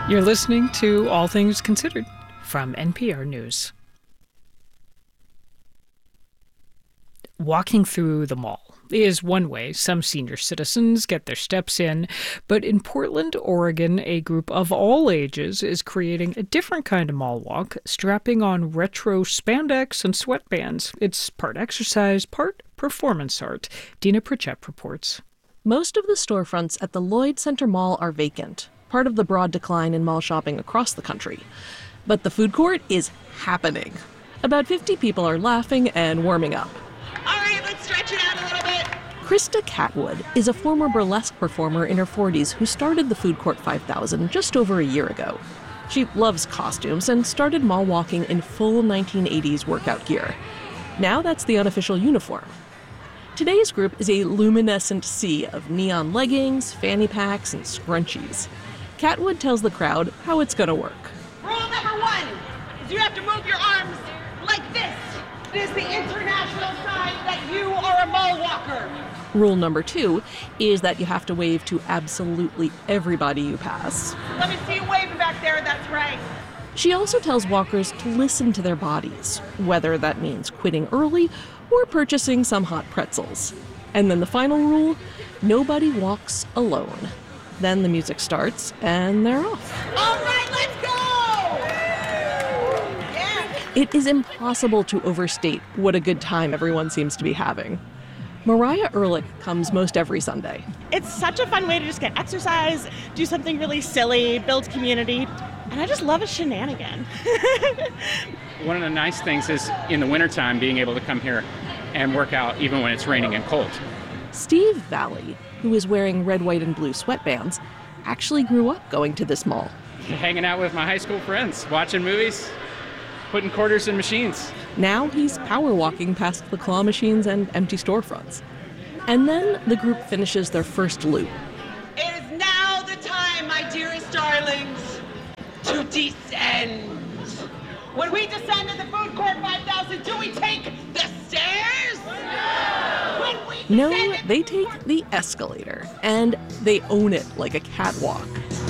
You're listening to All Things Considered from NPR News. Walking through the mall is one way some senior citizens get their steps in, but in Portland, Oregon, a group of all ages is creating a different kind of mall walk, strapping on retro spandex and sweatbands. It's part exercise, part performance art. Dina Pritchett reports. Most of the storefronts at the Lloyd Center Mall are vacant, part of the broad decline in mall shopping across the country. But the food court is happening. About 50 people are laughing and warming up. All right, let's stretch it out a little bit. Krista Catwood is a former burlesque performer in her 40s who started the Food Court 5000 just over a year ago. She loves costumes and started mall walking in full 1980s workout gear. Now that's the unofficial uniform. Today's group is a luminescent sea of neon leggings, fanny packs, and scrunchies. Catwood tells the crowd how it's going to work. Rule number 1 is you have to move your arms like this. It is the international sign that you are a mall walker. Rule number 2 is that you have to wave to absolutely everybody you pass. Let me see you waving back there, that's right. She also tells walkers to listen to their bodies, whether that means quitting early or purchasing some hot pretzels. And then the final rule, nobody walks alone. Then the music starts, and they're off. All right, let's go! Yeah. It is impossible to overstate what a good time everyone seems to be having. Mariah Ehrlich comes most every Sunday. It's such a fun way to just get exercise, do something really silly, build community, and I just love a shenanigan. One of the nice things is in the wintertime being able to come here and work out even when it's raining and cold. Steve Valley, who is wearing red, white, and blue sweatbands, actually grew up going to this mall. Hanging out with my high school friends, watching movies, putting quarters in machines. Now he's power walking past the claw machines and empty storefronts. And then the group finishes their first loop. It is now the time, my dearest darlings, to descend. When we descend to the Food Court 5000, do we take the stairs? No, they take the escalator, and they own it like a catwalk.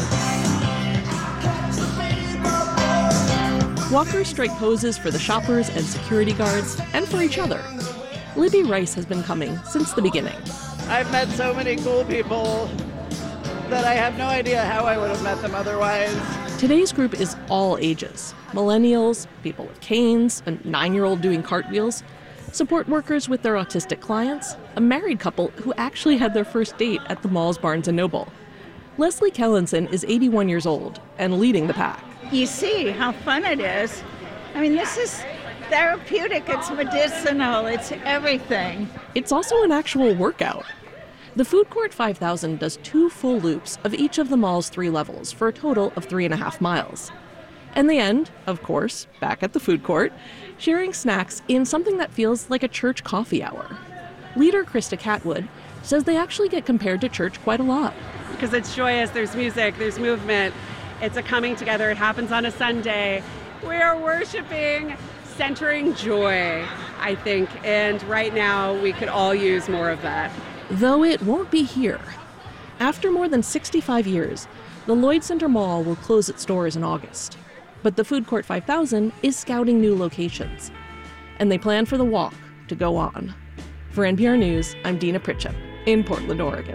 Walkers strike poses for the shoppers and security guards, and for each other. Libby Rice has been coming since the beginning. I've met so many cool people that I have no idea how I would have met them otherwise. Today's group is all ages. Millennials, people with canes, a 9-year-old doing cartwheels, support workers with their autistic clients, a married couple who actually had their first date at the mall's Barnes & Noble. Leslie Kellenson is 81 years old and leading the pack. You see how fun it is. I mean, this is therapeutic, it's medicinal, it's everything. It's also an actual workout. The Food Court 5000 does 2 full loops of each of the mall's 3 levels for a total of 3.5 miles. And they end, of course, back at the food court, sharing snacks in something that feels like a church coffee hour. Leader Krista Catwood says they actually get compared to church quite a lot. Because it's joyous, there's music, there's movement, it's a coming together, it happens on a Sunday. We are worshiping, centering joy, I think, and right now we could all use more of that. Though it won't be here. After more than 65 years, the Lloyd Center Mall will close its doors in August. But the Food Court 5000 is scouting new locations. And they plan for the walk to go on. For NPR News, I'm Dina Pritchett in Portland, Oregon.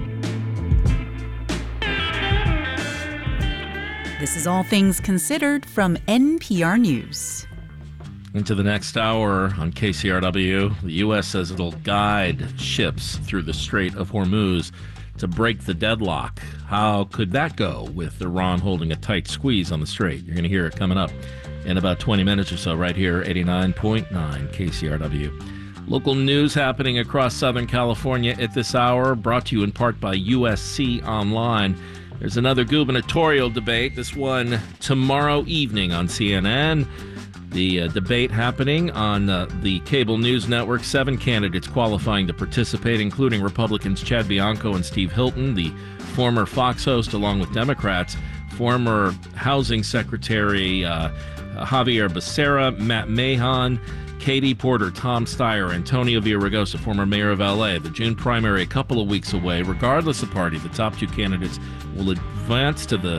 This is All Things Considered from NPR News. Into the next hour on KCRW, the U.S. says it'll guide ships through the Strait of Hormuz to break the deadlock. How could that go with Iran holding a tight squeeze on the strait? You're going to hear it coming up in about 20 minutes or so right here, 89.9 KCRW. Local news happening across Southern California at this hour, brought to you in part by USC Online. There's another gubernatorial debate, this one tomorrow evening on CNN. The debate happening on the cable news network. 7 candidates qualifying to participate, including Republicans Chad Bianco and Steve Hilton, the former Fox host, along with Democrats, former Housing Secretary Javier Becerra, Matt Mahon, Katie Porter, Tom Steyer, Antonio Villaraigosa, former mayor of L.A. The June primary a couple of weeks away. Regardless of party, the top 2 candidates will advance to the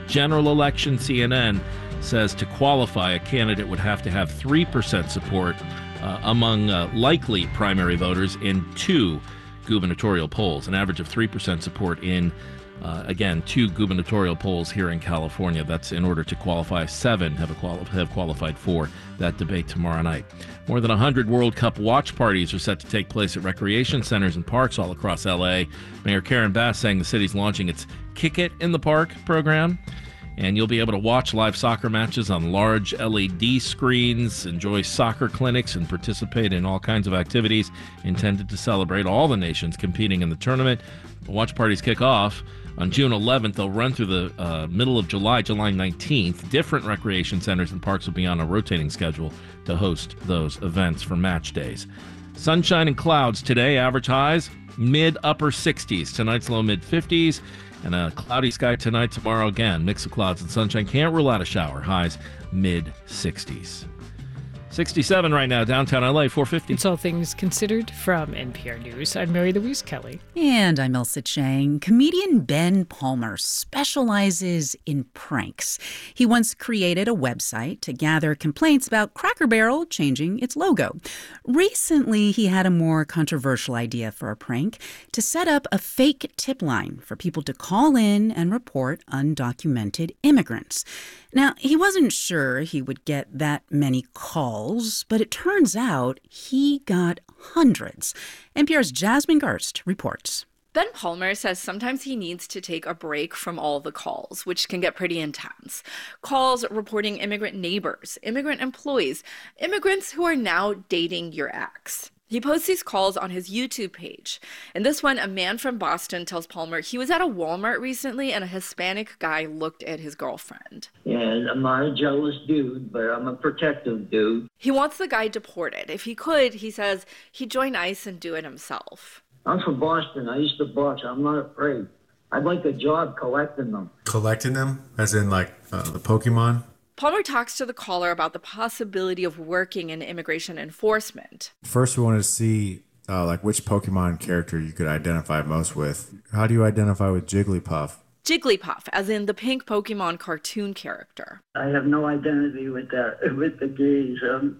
general election, CNN says to qualify, a candidate would have to have 3% support among likely primary voters in 2 gubernatorial polls, an average of 3% support in, again, 2 gubernatorial polls here in California. That's in order to qualify. 7 have qualified for that debate tomorrow night. More than 100 World Cup watch parties are set to take place at recreation centers and parks all across L.A. Mayor Karen Bass saying the city's launching its Kick It in the Park program. And you'll be able to watch live soccer matches on large LED screens, enjoy soccer clinics, and participate in all kinds of activities intended to celebrate all the nations competing in the tournament. The watch parties kick off on June 11th. They'll run through the middle of July, July 19th. Different recreation centers and parks will be on a rotating schedule to host those events for match days. Sunshine and clouds today, average highs mid-upper 60s. Tonight's low mid-50s. And a cloudy sky tonight, tomorrow again. Mix of clouds and sunshine. Can't rule out a shower. Highs mid-60s. 67 right now, downtown LA, 450. It's All Things Considered from NPR News. I'm Mary Louise Kelly. And I'm Elsa Chang. Comedian Ben Palmer specializes in pranks. He once created a website to gather complaints about Cracker Barrel changing its logo. Recently, he had a more controversial idea for a prank: to set up a fake tip line for people to call in and report undocumented immigrants. Now, he wasn't sure he would get that many calls, but it turns out he got hundreds. NPR's Jasmine Garst reports. Ben Palmer says sometimes he needs to take a break from all the calls, which can get pretty intense. Calls reporting immigrant neighbors, immigrant employees, immigrants who are now dating your ex. He posts these calls on his YouTube page. In this one, a man from Boston tells Palmer he was at a Walmart recently and a Hispanic guy looked at his girlfriend. And I'm not a jealous dude, but I'm a protective dude. He wants the guy deported. If he could, he says, he'd join ICE and do it himself. I'm from Boston. I used to box. I'm not afraid. I'd like a job collecting them. Collecting them? As in like the Pokemon? Palmer talks to the caller about the possibility of working in immigration enforcement. First, we wanted to see like which Pokemon character you could identify most with. How do you identify with Jigglypuff? Jigglypuff, as in the pink Pokemon cartoon character. I have no identity with that, with the gays.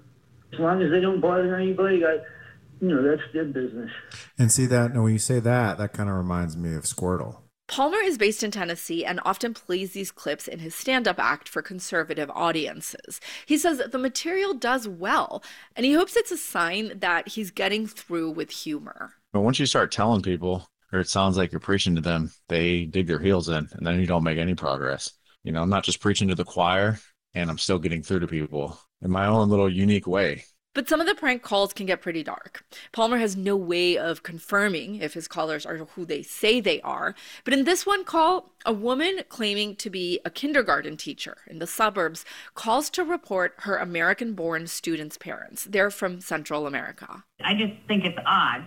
As long as they don't bother anybody, that's their business. And see that, when you say that kind of reminds me of Squirtle. Palmer is based in Tennessee and often plays these clips in his stand-up act for conservative audiences. He says that the material does well, and he hopes it's a sign that he's getting through with humor. But once you start telling people, or it sounds like you're preaching to them, they dig their heels in, and then you don't make any progress. I'm not just preaching to the choir, and I'm still getting through to people in my own little unique way. But some of the prank calls can get pretty dark. Palmer has no way of confirming if his callers are who they say they are. But in this one call, a woman claiming to be a kindergarten teacher in the suburbs calls to report her American-born students' parents. They're from Central America. I just think it's odd,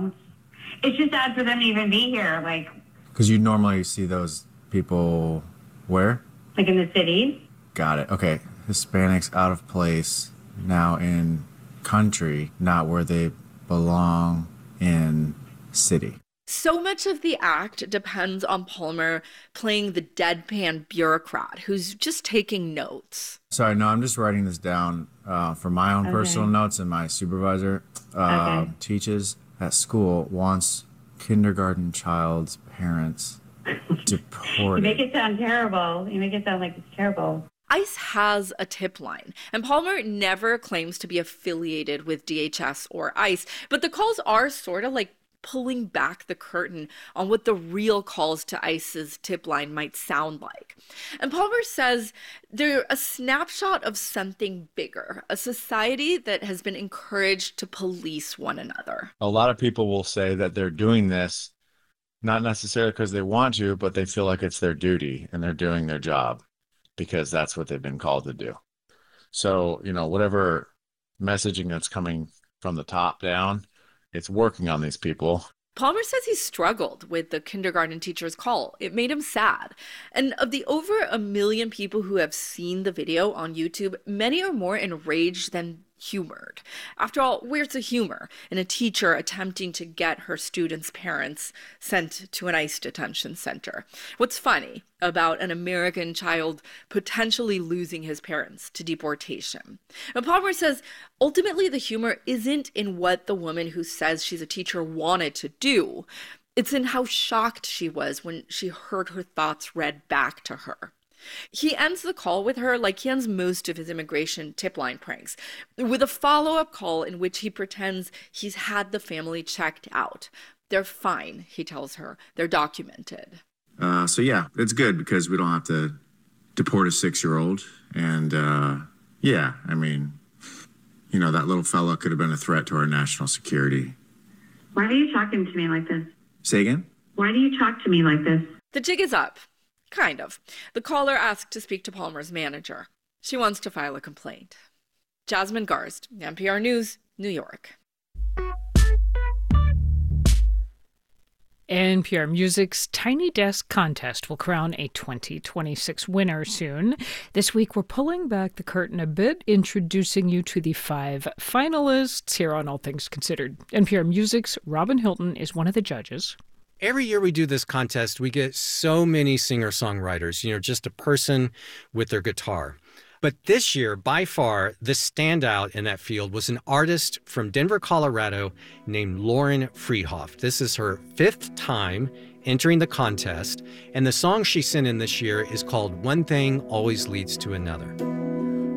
It's just odd for them to even be here, Because you normally see those people where? Like in the cities. Got it. Okay. Hispanics out of place, now in country, not where they belong in city. So much of the act depends on Palmer playing the deadpan bureaucrat who's just taking notes. Sorry, no, I'm just writing this down for my own personal notes, and my supervisor teaches at school, wants kindergarten child's parents deported. You make it sound terrible. You make it sound like it's terrible. ICE has a tip line, and Palmer never claims to be affiliated with DHS or ICE, but the calls are sort of like pulling back the curtain on what the real calls to ICE's tip line might sound like. And Palmer says they're a snapshot of something bigger, a society that has been encouraged to police one another. A lot of people will say that they're doing this not necessarily because they want to, but they feel like it's their duty and they're doing their job, because that's what they've been called to do. So, whatever messaging that's coming from the top down, it's working on these people. Palmer says he struggled with the kindergarten teacher's call. It made him sad. And of the over 1 million people who have seen the video on YouTube, many are more enraged than humored. After all, where's the humor in a teacher attempting to get her students' parents sent to an ICE detention center? What's funny about an American child potentially losing his parents to deportation? And Palmer says ultimately the humor isn't in what the woman who says she's a teacher wanted to do. It's in how shocked she was when she heard her thoughts read back to her. He ends the call with her like he ends most of his immigration tip line pranks, with a follow-up call in which he pretends he's had the family checked out. They're fine, he tells her. They're documented. So yeah, it's good because we don't have to deport a 6-year-old. And yeah, I mean, you know, that little fella could have been a threat to our national security. Why are you talking to me like this? Say again? Why do you talk to me like this? The jig is up. Kind of. The caller asked to speak to Palmer's manager. She wants to file a complaint. Jasmine Garsd, NPR News, New York. NPR Music's Tiny Desk contest will crown a 2026 winner soon. This week, we're pulling back the curtain a bit, introducing you to the 5 finalists here on All Things Considered. NPR Music's Robin Hilton is one of the judges. Every year we do this contest, we get so many singer-songwriters, just a person with their guitar. But this year, by far, the standout in that field was an artist from Denver, Colorado named Lauren Freehoff. This is her 5th time entering the contest, and the song she sent in this year is called One Thing Always Leads to Another.